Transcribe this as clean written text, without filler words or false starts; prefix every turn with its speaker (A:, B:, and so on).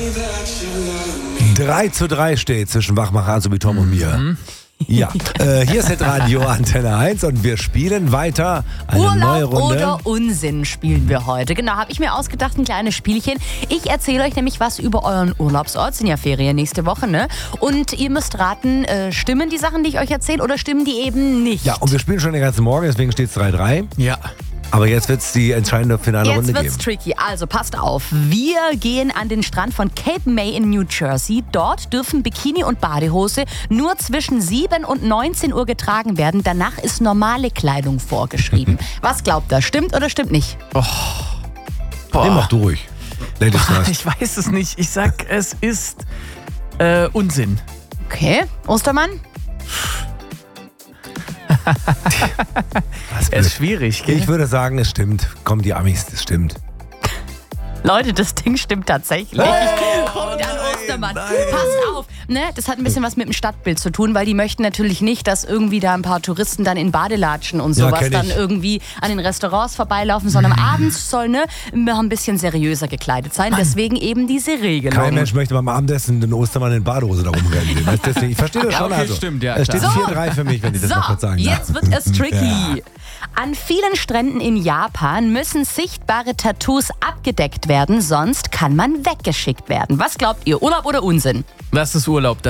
A: 3:3 steht zwischen Wachmacher, also wie Tom und mir. Ja, hier ist Radio Antenne 1 und wir spielen weiter eine neue
B: Urlaub
A: Runde.
B: oder Unsinn spielen wir heute. Genau, habe ich mir ausgedacht, ein kleines Spielchen. Ich erzähle euch nämlich was über euren Urlaubsort. Sind ja Ferien nächste Woche, ne? Und ihr müsst raten, stimmen die Sachen, die ich euch erzähle, oder stimmen die eben nicht?
A: Ja, und wir spielen schon den ganzen Morgen, deswegen steht es 3:3.
C: Ja.
A: Aber jetzt wird es die entscheidende finale Runde
B: Jetzt wird's
A: geben.
B: tricky. Also passt auf. Wir gehen an den Strand von Cape May in New Jersey. Dort dürfen Bikini und Badehose nur zwischen 7 und 19 Uhr getragen werden. Danach ist normale Kleidung vorgeschrieben. Was glaubt ihr? Stimmt oder stimmt nicht?
A: Nee, mach du ruhig. Ladies first.
C: Ich weiß es nicht. Ich sag, es ist Unsinn.
B: Okay. Ostermann?
C: Es ist schwierig, gell?
A: Ich würde sagen, es stimmt. Komm, die Amis, es stimmt.
B: Leute, das Ding stimmt tatsächlich. Punkt an Ostermann. Passt auf, ne? Das hat ein bisschen was mit dem Stadtbild zu tun, weil die möchten natürlich nicht, dass irgendwie da ein paar Touristen dann in Badelatschen und
A: Ja,
B: sowas
A: kenn
B: dann
A: ich.
B: irgendwie an den Restaurants vorbeilaufen, sondern abends soll immer ein bisschen seriöser gekleidet sein. Deswegen eben diese Regelung.
A: Kein Mensch möchte beim Abendessen den Ostermann in Badehose da rumrennen sehen. Weißt du, deswegen, ich verstehe das
C: Ja,
A: schon.
C: okay,
A: also.
C: stimmt, ja,
A: Es steht
C: klar.
A: 4:3 für mich, wenn ich das noch kurz sagen darf.
B: Jetzt wird es tricky. An vielen Stränden in Japan müssen sichtbare Tattoos abgedeckt werden, sonst kann man weggeschickt werden. Was glaubt ihr, Urlaub oder Unsinn?
C: Das ist Urlaub.